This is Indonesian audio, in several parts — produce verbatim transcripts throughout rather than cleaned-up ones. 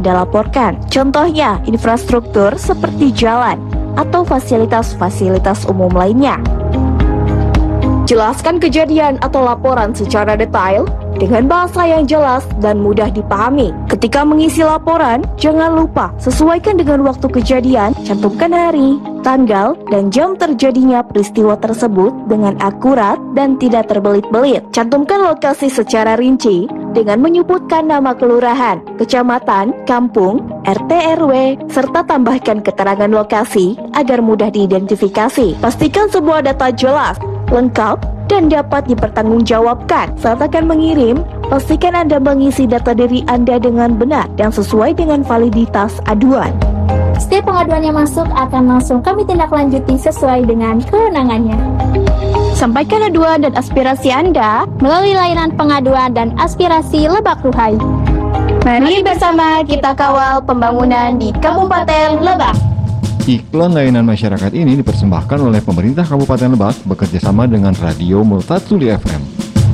Anda laporkan. Contohnya, infrastruktur seperti jalan atau fasilitas-fasilitas umum lainnya. Jelaskan kejadian atau laporan secara detail dengan bahasa yang jelas dan mudah dipahami. Ketika mengisi laporan, jangan lupa sesuaikan dengan waktu kejadian, cantumkan hari, tanggal, dan jam terjadinya peristiwa tersebut dengan akurat dan tidak terbelit-belit. Cantumkan lokasi secara rinci dengan menyebutkan nama kelurahan, kecamatan, kampung, R T R W, serta tambahkan keterangan lokasi agar mudah diidentifikasi. Pastikan semua data jelas, lengkap, dan dapat dipertanggungjawabkan. Saat akan mengirim, pastikan Anda mengisi data diri Anda dengan benar dan sesuai dengan validitas aduan. Setiap pengaduan yang masuk akan langsung kami tindak lanjuti sesuai dengan kewenangannya. Sampaikan aduan dan aspirasi Anda melalui layanan pengaduan dan aspirasi Lebak Ruhai. Mari bersama kita kawal pembangunan di Kabupaten Lebak. Iklan layanan masyarakat ini dipersembahkan oleh pemerintah Kabupaten Lebak bekerjasama dengan Radio Multatuli F M.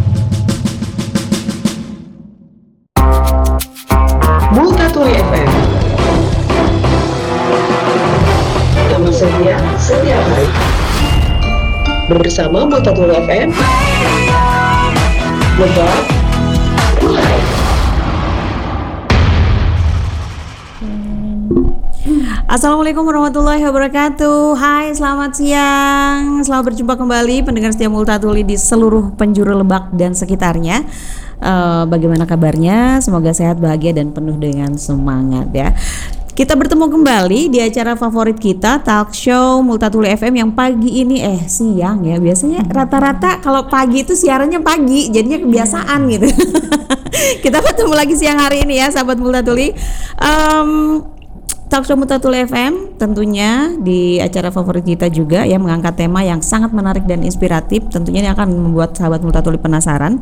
Multatuli F M. Teman sedia setiap hari. Bersama Multatuli F M. Lebak Ruhai. Assalamualaikum warahmatullahi wabarakatuh. Hai, selamat siang. Selamat berjumpa kembali pendengar setia Multatuli di seluruh penjuru Lebak dan sekitarnya. uh, Bagaimana kabarnya? Semoga sehat, bahagia, dan penuh dengan semangat ya. Kita bertemu kembali di acara favorit kita, talk show Multatuli F M yang pagi ini eh siang ya. Biasanya rata-rata kalau pagi itu siarannya pagi, jadinya kebiasaan gitu. Kita bertemu lagi siang hari ini ya, sahabat Multatuli. Um, Talk show Multatuli F M tentunya di acara favorit kita juga ya, mengangkat tema yang sangat menarik dan inspiratif. Tentunya ini akan membuat sahabat Multatuli penasaran.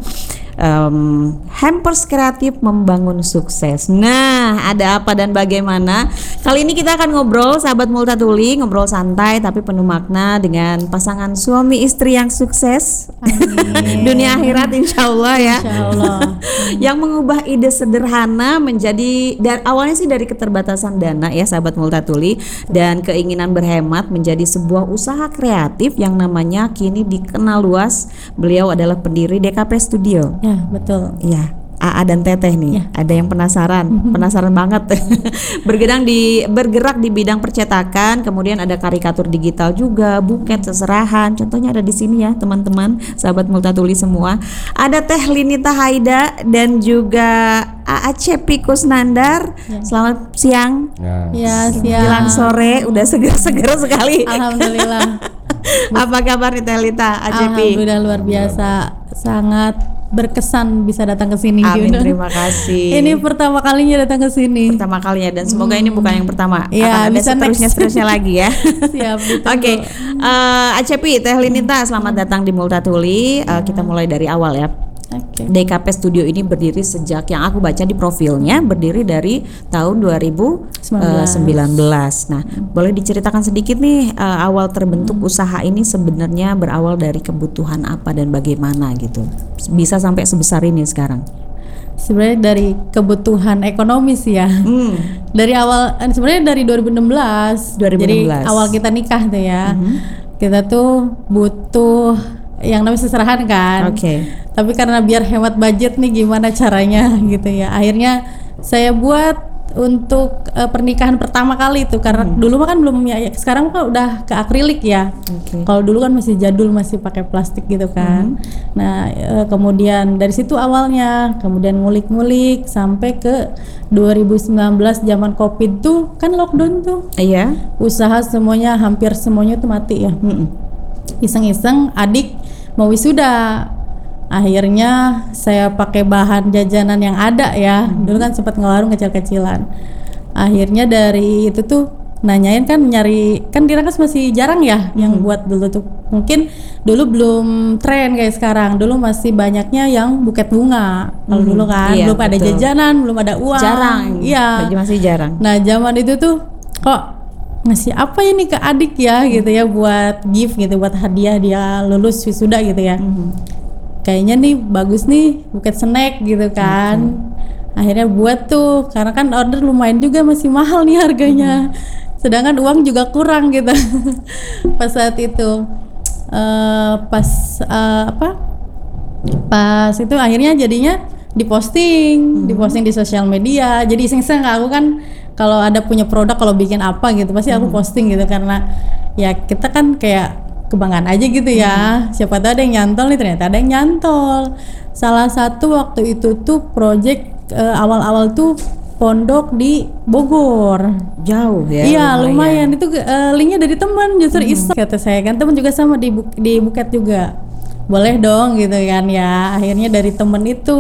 um, Hampers kreatif membangun sukses. Nah, ada apa dan bagaimana? Kali ini kita akan ngobrol sahabat Multatuli, ngobrol santai tapi penuh makna dengan pasangan suami istri yang sukses. Amin. Dunia akhirat insya Allah ya. Insya Allah. Yang mengubah ide sederhana menjadi, dan awalnya sih dari keterbatasan dana ya sahabat Multatuli, dan keinginan berhemat menjadi sebuah usaha kreatif yang namanya kini dikenal luas. Beliau adalah pendiri D K P Studio. Ya, betul. Ya, A A dan Teteh nih, ya. Ada yang penasaran, penasaran banget. Bergerak di bergerak di bidang percetakan, kemudian ada karikatur digital juga, buket seserahan. Contohnya ada di sini ya, teman-teman, sahabat Multatuli semua. Ada Teh Linita Haida dan juga A A Cepi Kusnandar. Ya. Selamat siang. Ya, ya siang. Jelang sore, udah seger-seger sekali. Alhamdulillah. Apa kabar nih Teh Lita, A Cepi? Alhamdulillah luar biasa, sangat berkesan bisa datang ke sini. Amin, terima kasih. Ini pertama kalinya datang ke sini. Pertama kalinya, dan semoga hmm. ini bukan yang pertama. Ya, akan ada bisa seterusnya next. seterusnya lagi ya. Siap. Oke, okay. uh, A Cepi, Teh Linita, selamat datang di Multatuli. Uh, kita mulai dari awal ya. Okay. D K P Studio ini berdiri sejak, yang aku baca di profilnya, berdiri dari tahun dua ribu sembilan belas. Nah, hmm. boleh diceritakan sedikit nih uh, awal terbentuk hmm. usaha ini sebenarnya berawal dari kebutuhan apa dan bagaimana gitu, bisa sampai sebesar ini sekarang? Sebenarnya dari kebutuhan ekonomis ya. Hmm. Dari awal, sebenarnya dari dua ribu enam belas. dua ribu enam belas. Jadi awal kita nikah tuh ya. Hmm. Kita tuh butuh yang namanya seserahan kan. Oke. Okay. Tapi karena biar hemat budget nih gimana caranya gitu ya. Akhirnya saya buat untuk uh, pernikahan pertama kali itu, karena hmm. dulu kan belum ya, sekarang kan udah ke akrilik ya. Okay. Kalau dulu kan masih jadul, masih pakai plastik gitu kan. Hmm. Nah, uh, kemudian dari situ awalnya, kemudian ngulik-ngulik sampai ke dua ribu sembilan belas zaman Covid tuh kan lockdown tuh. Iya. Usaha semuanya, hampir semuanya tuh mati ya. Hmm. Iseng-iseng adik mau wisuda, akhirnya saya pakai bahan jajanan yang ada ya. Hmm. Dulu kan sempat ngewarung kecil-kecilan. Akhirnya dari itu tuh nanyain kan, nyari kan di Rangkas masih jarang ya hmm. yang buat dulu tuh. Mungkin dulu belum tren kayak sekarang. Dulu masih banyaknya yang buket bunga. Kalau hmm. dulu kan iya, belum ada betul. jajanan, belum ada uang. Jarang. Iya. Masih jarang. Nah, zaman itu tuh kok ngasih apa ini ke adik ya gitu ya, buat gift gitu, buat hadiah dia lulus wisuda gitu ya. Mm-hmm. Kayaknya nih bagus nih buket snack gitu kan. Mm-hmm. Akhirnya buat tuh, karena kan order lumayan juga masih mahal nih harganya. Sedangkan uang juga kurang gitu. Pas saat itu uh, pas uh, apa? Pas itu akhirnya jadinya diposting, diposting di sosial media. Jadi iseng-iseng aku kan kalau ada punya produk, kalau bikin apa gitu pasti aku posting gitu, karena ya kita kan kayak kebanggaan aja gitu ya. Siapa tahu ada yang nyantol nih, ternyata ada yang nyantol. Salah satu waktu itu tuh project uh, awal-awal tuh pondok di Bogor. Jauh ya. Iya lumayan, itu uh, linknya dari teman justru Hmm. iseng kata saya kan, teman juga sama di Bu- di Buket juga. Boleh dong gitu kan ya. Akhirnya dari temen itu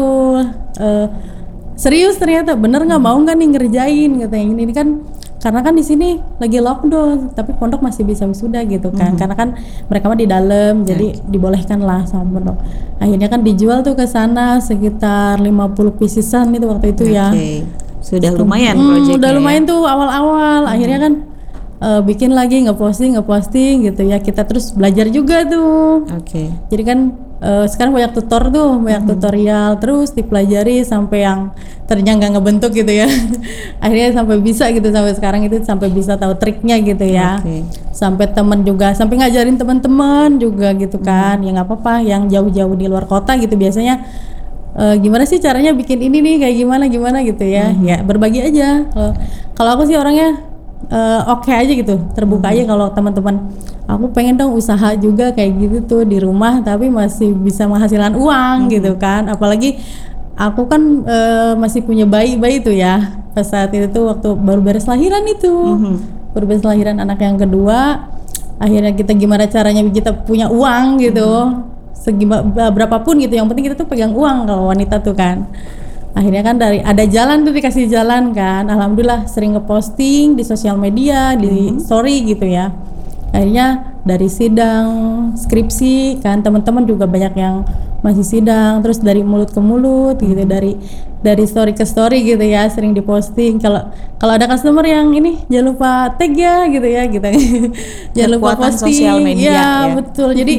uh, serius ternyata bener nggak mau nggak nih ngerjain katanya ini, ini kan karena kan di sini lagi lockdown tapi pondok masih bisa wisuda gitu kan, karena kan mereka mah di dalam jadi dibolehkan lah sama pondok. Akhirnya kan dijual tuh ke sana sekitar lima puluh pieces-an itu waktu itu ya. Oke. Sudah lumayan Hmm, proyeknya. udah ya. lumayan tuh awal-awal. Akhirnya kan uh, bikin lagi ngeposting ngeposting gitu ya, kita terus belajar juga tuh. Oke. Jadi kan uh, sekarang banyak tutor tuh, banyak tutorial terus dipelajari sampai yang ternyata nggak ngebentuk gitu ya. Akhirnya sampai bisa gitu, sampai sekarang itu sampai bisa tahu triknya gitu ya. Oke. Sampai temen juga, sampai ngajarin teman-teman juga gitu kan. Ya nggak apa-apa, yang jauh-jauh di luar kota gitu biasanya uh, gimana sih caranya bikin ini nih, kayak gimana gimana gitu ya. Ya berbagi aja. Kalau kalau aku sih orangnya uh, oke aja gitu, terbuka aja kalau teman-teman. Aku pengen dong usaha juga kayak gitu tuh di rumah tapi masih bisa menghasilkan uang gitu kan. Apalagi aku kan uh, masih punya bayi-bayi tuh ya. Pas saat itu tuh waktu baru beres lahiran itu. Baru beres lahiran anak yang kedua. Akhirnya kita gimana caranya kita punya uang gitu. Segima berapapun gitu, yang penting kita tuh pegang uang kalau wanita tuh kan. Akhirnya kan dari ada jalan tuh dikasih jalan kan. Alhamdulillah sering ngeposting di sosial media, di story gitu ya. Akhirnya dari sidang skripsi kan, teman-teman juga banyak yang masih sidang, terus dari mulut ke mulut gitu, dari dari story ke story gitu ya, sering diposting. Kalau kalau ada customer yang ini jangan lupa tag ya gitu ya, gitu. Jangan lupa Kekuatan posting. sosial media ya, ya. betul. Jadi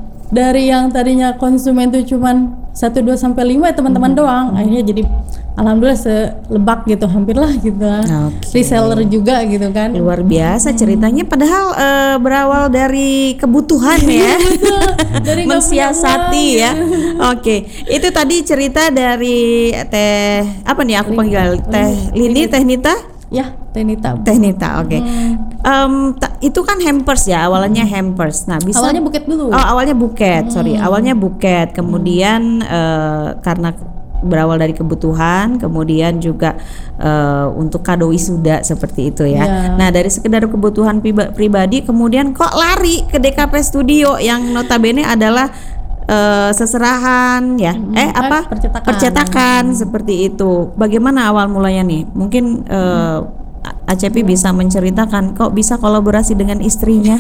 dari yang tadinya konsumen tuh cuman satu dua sampai lima teman-teman doang, akhirnya jadi alhamdulillah selebak gitu, hampir lah gitu. Oke. Reseller juga gitu kan. Luar biasa ceritanya, padahal eh, berawal dari kebutuhan ya. Dari nggak punya Mensiasati uang, ya. Oke, itu tadi cerita dari Teh apa nih aku panggil Teh Lini, Teh Nita, Ya, Tenita. Teh Nita. Oke. Em, ta- itu kan hampers ya, awalnya hampers. Nah, bisa Awalnya buket dulu. Oh, awalnya buket, sorry, awalnya buket. Kemudian eh, karena berawal dari kebutuhan, kemudian juga eh, untuk kado wisuda seperti itu ya. Ya. Nah, dari sekedar kebutuhan priba- pribadi, kemudian kok lari ke D K P Studio yang notabene adalah eh, seserahan ya, eh apa percetakan. percetakan seperti itu. Bagaimana awal mulanya nih? Mungkin eh, A C P bisa menceritakan kok bisa kolaborasi dengan istrinya.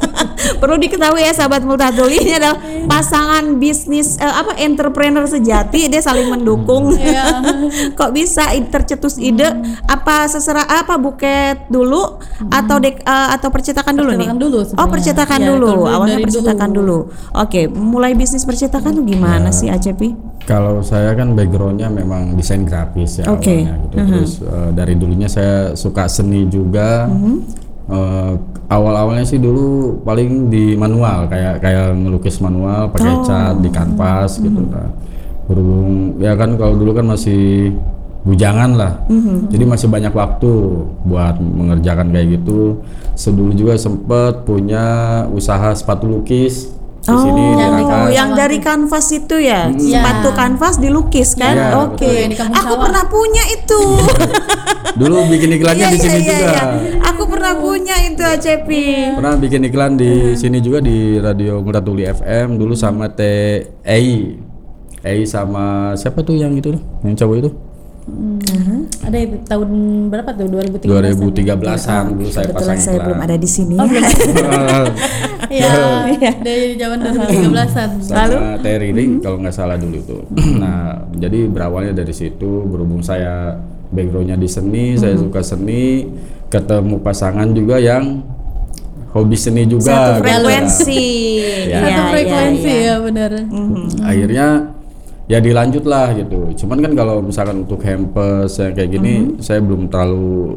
Perlu diketahui ya sahabat Multatul, ini adalah pasangan bisnis eh, apa entrepreneur sejati, dia saling mendukung. Iya. Kok bisa i- tercetus ide apa seserah apa buket dulu atau dek, eh, atau percetakan dulu nih? Percetakan dulu Oh, sebenarnya. percetakan Ya, dulu. kalau dari- Awalnya dari percetakan dulu. Oke, mulai bisnis percetakan tuh gimana sih A C P? Kalau saya kan backgroundnya memang desain grafis ya Oke. awalnya gitu. Terus eh, dari dulunya saya suka seni juga. Eh, awal-awalnya sih dulu paling di manual, kayak kayak ngelukis manual pakai cat di kanvas gitu. Nah, berhubung ya kan kalau dulu kan masih bujangan lah, jadi masih banyak waktu buat mengerjakan kayak gitu. Sedulu juga sempet punya usaha sepatu lukis di sini di yang di Rangkas. Oh, yang dari kanvas itu ya, sepatu Ya. kanvas dilukis kan? Iya, Oke, betul, yang di Kampung aku Sawah. pernah punya itu. Dulu bikin iklannya Iya, di sini iya, iya, juga. iya. Aku pernah punya itu A C P. Pernah bikin iklan di sini juga di Radio Multatuli F M dulu sama Teh Ei. Ei sama siapa tuh yang itu? Yang cowok itu? Ada itu tahun berapa tuh? dua ribu tiga belas. dua ribu tiga belasan dulu saya Kebetulan pasang saya iklan. belum ada di sini. Iya, dari zaman dua ribu tiga belasan. Sama Teh Riri kalau nggak salah dulu itu. Nah, jadi berawalnya dari situ, berhubung saya backgroundnya di seni, saya suka seni, ketemu pasangan juga yang hobi seni juga. Satu gitu. frekuensi. Ya. Satu Iya, frekuensi iya, iya. ya benar. Akhirnya ya dilanjut lah gitu. Cuman kan kalau misalkan untuk hampers yang kayak gini, saya belum terlalu